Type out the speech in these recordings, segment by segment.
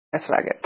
स्वागत।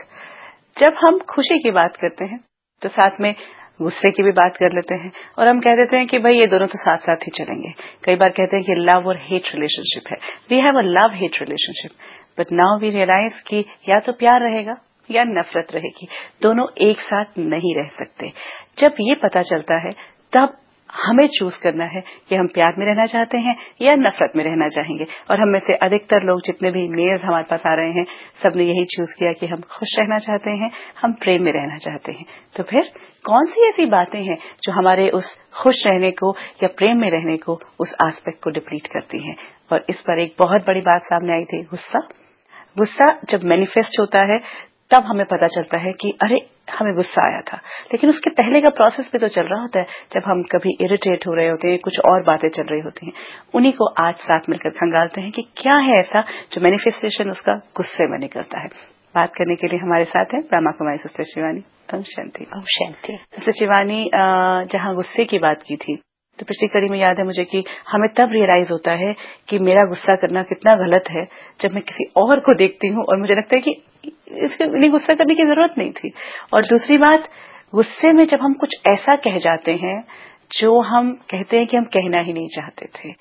जब हम खुशी की बात करते हैं तो साथ में गुस्से की भी बात कर लेते हैं और हम कह देते हैं कि भाई ये दोनों तो साथ साथ ही चलेंगे। कई बार कहते हैं कि लव और हेट रिलेशनशिप है, we have a love hate relationship, but now we realise कि या तो प्यार रहेगा या नफरत रहेगी, दोनों एक साथ नहीं रह सकते। जब ये पता चलता है तब हमें चूज करना है कि हम प्यार में रहना चाहते हैं या नफरत में रहना चाहेंगे। और हम में से अधिकतर लोग जितने भी मेल्स हमारे पास आ रहे हैं सबने यही चूज किया कि हम खुश रहना चाहते हैं, हम प्रेम में रहना चाहते हैं। तो फिर कौन सी ऐसी बातें हैं जो हमारे उस खुश रहने को या प्रेम में रहने को, उस एस्पेक्ट को डिप्लीट करती हैं? और इस पर एक बहुत बड़ी बात सामने आई थी, गुस्सा। गुस्सा जब मैनिफेस्ट होता है तब हमें पता चलता है कि अरे हमें गुस्सा आया था, लेकिन उसके पहले का प्रोसेस भी तो चल रहा होता है। जब हम कभी इरिटेट हो रहे होते हैं, कुछ और बातें चल रही होती हैं, उन्हीं को आज साथ मिलकर खंगालते हैं कि क्या है ऐसा जो मैनिफेस्टेशन उसका गुस्से में निकलता है। बात करने के लिए हमारे साथ हैं ब्रह्मा कुमारी सिस्टर शिवानी। ओम शांति। ओम शांति। सिस्टर शिवानी, जहां गुस्से की बात की थी तो पिछली कड़ी में याद है मुझे कि हमें तब रियलाइज होता है कि मेरा गुस्सा करना कितना गलत है जब मैं किसी और को देखती हूँ और मुझे लगता है कि इसके लिए गुस्सा करने की जरूरत नहीं थी। और दूसरी बात, गुस्से में जब हम कुछ ऐसा कह जाते हैं जो हम कहते हैं कि हम कहना ही नहीं चाहते थे,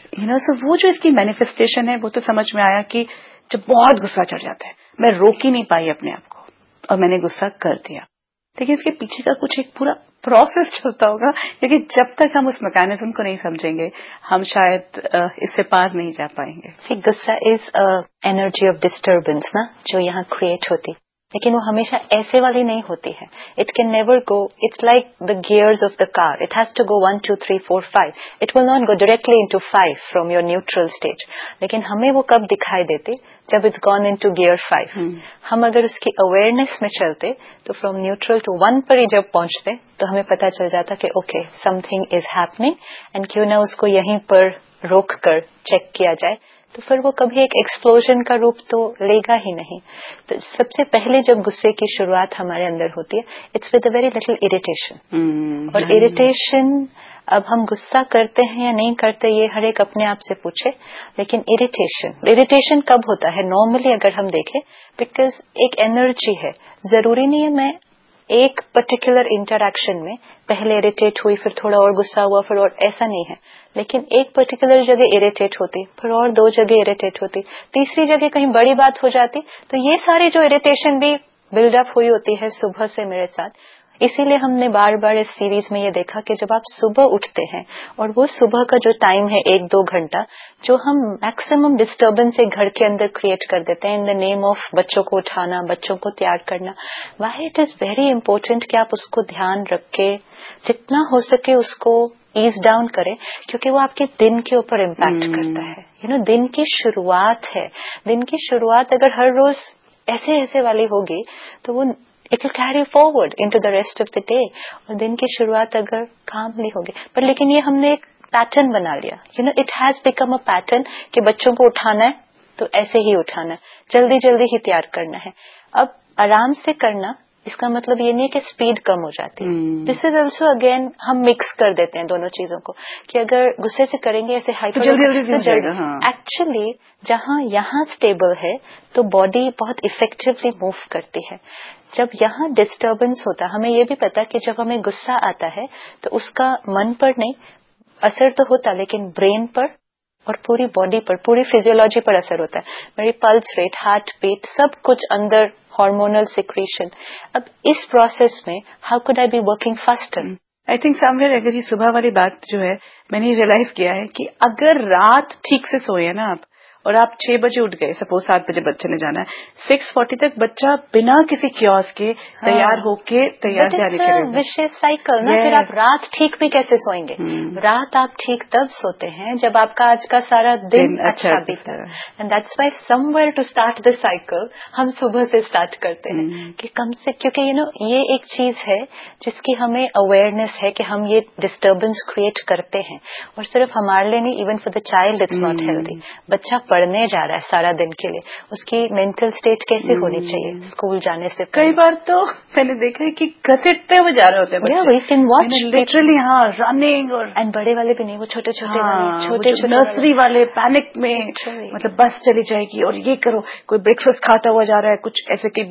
सो वो जो इसकी मैनिफेस्टेशन है वो तो समझ में आया कि जब बहुत गुस्सा चढ़ जाता है, मैं रोक ही नहीं पाई अपने आप को और मैंने गुस्सा कर दिया। लेकिन इसके पीछे का कुछ एक पूरा प्रोसेस चलता होगा, क्योंकि जब तक हम उस मैकेनिज्म को नहीं समझेंगे हम शायद इससे पार नहीं जा पाएंगे। गुस्सा इज एनर्जी ऑफ डिस्टर्बेंस ना, जो यहाँ क्रिएट होती, लेकिन वो हमेशा ऐसे वाली नहीं होती है। It can never go, it's like the gears of the car, it has to go 1 2 3 4 5, it will not go directly into 5 from your neutral stage. लेकिन हमें वो कब दिखाई देती? जब इट्स गॉन इनटू गियर 5। हम अगर उसकी अवेयरनेस में चलते तो फ्रॉम न्यूट्रल टू 1 पर ही जब पहुंचते तो हमें पता चल जाता कि okay something is happening, and क्यों ना उसको यहीं पर रोक कर चेक किया जाए, तो फिर वो कभी एक एक्सप्लोजन का रूप तो लेगा ही नहीं। तो सबसे पहले जब गुस्से की शुरुआत हमारे अंदर होती है, it's with a very little irritation. और इरिटेशन, अब हम गुस्सा करते हैं या नहीं करते ये हर एक अपने आप से पूछे, लेकिन इरिटेशन कब होता है नॉर्मली अगर हम देखें? बिकॉज एक एनर्जी है, जरूरी नहीं है मैं एक पर्टिकुलर इंटरैक्शन में पहले इरिटेट हुई फिर थोड़ा और गुस्सा हुआ फिर और, ऐसा नहीं है। लेकिन एक पर्टिकुलर जगह इरिटेट होती, फिर और 2 जगह इरिटेट होती, तीसरी जगह कहीं बड़ी बात हो जाती, तो ये सारी जो इरिटेशन भी बिल्डअप हुई होती है सुबह से मेरे साथ। इसीलिए हमने बार बार इस सीरीज में ये देखा कि जब आप सुबह उठते हैं और वो सुबह का जो टाइम है 1-2 घंटा, जो हम मैक्सिमम डिस्टर्बेंस एक घर के अंदर क्रिएट कर देते हैं इन द नेम ऑफ बच्चों को उठाना, बच्चों को तैयार करना, why it is very important कि आप उसको ध्यान रख के जितना हो सके उसको ईज डाउन करें, क्योंकि वो आपके दिन के ऊपर इम्पैक्ट करता है। दिन की शुरुआत है, दिन की शुरुआत अगर हर रोज ऐसे वाली होगी तो वो it will carry forward into the rest of the day. और दिन की शुरुआत अगर कामली होगी, पर लेकिन ये हमने एक पैटर्न बना लिया, it has become a pattern कि बच्चों को उठाना है तो ऐसे ही उठाना है, जल्दी जल्दी ही तैयार करना है। अब आराम से करना इसका मतलब ये नहीं कि स्पीड कम हो जाती है। दिस इज ऑल्सो अगेन हम मिक्स कर देते हैं दोनों चीजों को कि अगर गुस्से से करेंगे ऐसे हाइपर तो जल्दी एक्चुअली जहां यहाँ स्टेबल है तो बॉडी बहुत इफेक्टिवली मूव करती है। जब यहाँ डिस्टर्बेंस होता, हमें ये भी पता कि जब हमें गुस्सा आता है तो उसका मन पर नहीं असर तो होता, लेकिन ब्रेन पर और पूरी बॉडी पर, पूरी फिजियोलॉजी पर असर होता है। मेरी पल्स रेट, हार्ट बीट, सब कुछ अंदर, हार्मोनल सिक्रीशन। अब इस प्रोसेस में how could I be working faster? I think somewhere अगर ये सुबह वाली बात जो है मैंने रियलाइज किया है कि अगर रात ठीक से सोए ना आप और आप 6 बजे उठ गए, सपोज 7 बजे बच्चे ने जाना है, 6:40 तक बच्चा बिना किसी क्योस के तैयार होके तैयार जाने के लिए विशेष साइकिल ना। फिर आप रात ठीक भी कैसे सोएंगे? रात आप ठीक तब सोते हैं जब आपका आज का सारा दिन अच्छा बीता, and that's why somewhere to start the cycle हम सुबह से स्टार्ट करते हैं कि कम से, क्योंकि ये एक चीज है जिसकी हमें अवेयरनेस है कि हम ये डिस्टर्बेंस क्रिएट करते हैं, और सिर्फ हमारे लिए नहीं, even for the child it's not healthy. बच्चा पढ़ने जा रहा है सारा दिन के लिए, उसकी मेंटल स्टेट कैसे होनी चाहिए स्कूल जाने से पहले? कई बार तो मैंने देखा है कि घसीटते हुए जा रहे होते हैं बच्चे, we can watch literally, running, और एंड बड़े वाले भी नहीं, वो छोटे छोटे नर्सरी वाले पैनिक में, मतलब बस चली जाएगी और ये करो, कोई ब्रेकफास्ट खाता हुआ जा रहा है, कुछ ऐसे के